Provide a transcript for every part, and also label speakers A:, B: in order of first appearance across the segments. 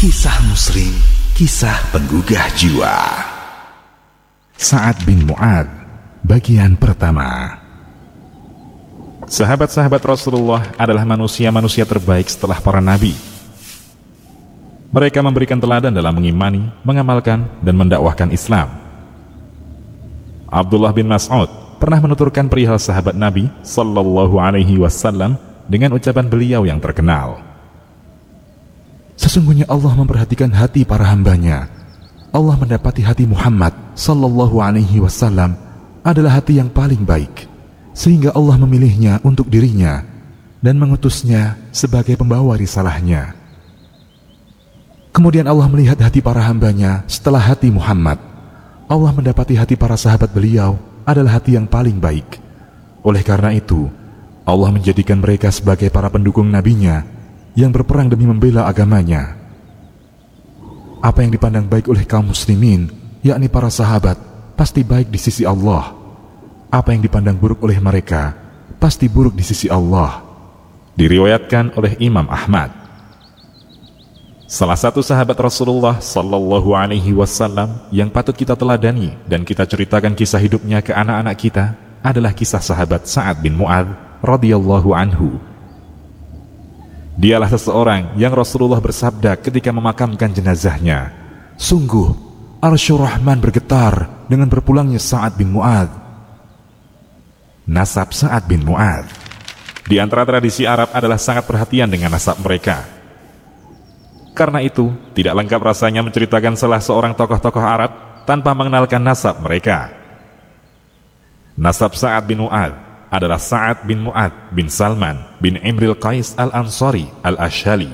A: Kisah Muslim, kisah penggugah jiwa. Sa'ad bin Mu'adz, bagian pertama.
B: Sahabat-sahabat Rasulullah adalah manusia-manusia terbaik setelah para nabi. Mereka memberikan teladan dalam mengimani, mengamalkan, dan mendakwahkan Islam. Abdullah bin Mas'ud pernah menuturkan perihal sahabat Nabi sallallahu alaihi wasallam dengan ucapan beliau yang terkenal.
A: Sesungguhnya Allah memperhatikan hati para hambanya. Allah mendapati hati Muhammad sallallahu alaihi wasallam adalah hati yang paling baik, sehingga Allah memilihnya untuk dirinya dan mengutusnya sebagai pembawa risalahnya. Kemudian Allah melihat hati para hambanya setelah hati Muhammad. Allah mendapati hati para sahabat beliau adalah hati yang paling baik. Oleh karena itu, Allah menjadikan mereka sebagai para pendukung nabinya yang berperang demi membela agamanya. Apa yang dipandang baik oleh kaum muslimin, yakni para sahabat, pasti baik di sisi Allah. Apa yang dipandang buruk oleh mereka, pasti buruk di sisi Allah.
B: Diriwayatkan oleh Imam Ahmad. Salah satu sahabat Rasulullah sallallahu alaihi wasallam yang patut kita teladani dan kita ceritakan kisah hidupnya ke anak-anak kita adalah kisah sahabat Sa'ad bin Mu'adz radhiyallahu anhu. Dialah seseorang yang Rasulullah bersabda ketika memakamkan jenazahnya, "Sungguh Arsyur Rahman bergetar dengan berpulangnya Sa'ad bin Mu'adz." Nasab Sa'ad bin Mu'adz di antara tradisi Arab adalah sangat perhatian dengan nasab mereka. Karena itu, tidak lengkap rasanya menceritakan salah seorang tokoh-tokoh Arab tanpa mengenalkan nasab mereka. Nasab Sa'ad bin Mu'adz adalah Sa'ad bin Mu'adz bin Salman bin Imril Qais al-Ansari al-Ashhali.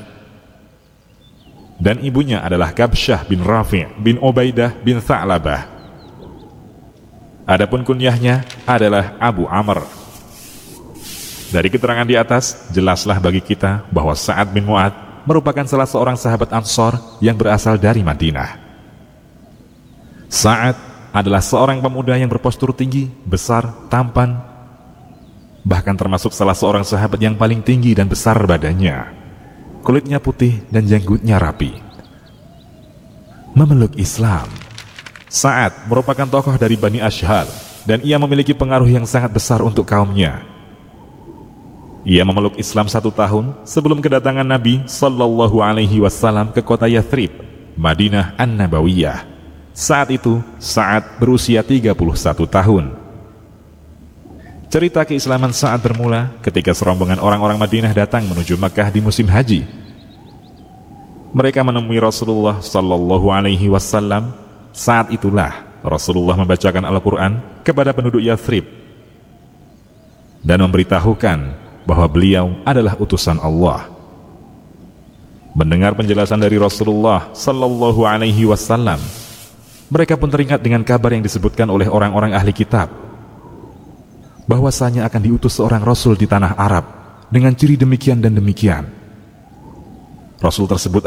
B: Dan ibunya adalah Kabsyah bin Rafi' bin Ubaidah bin Tha'labah. Adapun kunyahnya adalah Abu Amr. Dari keterangan di atas, jelaslah bagi kita bahwa Sa'ad bin Mu'adz merupakan salah seorang sahabat Ansor yang berasal dari Madinah. Sa'ad adalah seorang pemuda yang berpostur tinggi, besar, tampan, bahkan termasuk salah seorang sahabat yang paling tinggi dan besar badannya. Kulitnya putih dan janggutnya rapi.
A: Memeluk Islam.
B: Sa'ad merupakan tokoh dari Bani Ashhal dan ia memiliki pengaruh yang sangat besar untuk kaumnya. Ia memeluk Islam 1 tahun sebelum kedatangan Nabi sallallahu alaihi wasallam ke kota Yathrib, Madinah An-Nabawiyah. Saat itu, Sa'ad berusia 31 tahun. Cerita keislaman Sa'ad bermula ketika serombongan orang-orang Madinah datang menuju Makkah di musim haji. Mereka menemui Rasulullah sallallahu alaihi wasallam. Saat itulah Rasulullah membacakan Al-Quran kepada penduduk Yathrib dan memberitahukan bahwa beliau adalah utusan Allah. Mendengar penjelasan dari Rasulullah sallallahu alaihi wasallam, mereka pun teringat dengan kabar yang disebutkan oleh orang-orang ahli kitab bahwasanya akan diutus seorang Rasul di tanah Arab dengan ciri demikian dan demikian. Rasul tersebut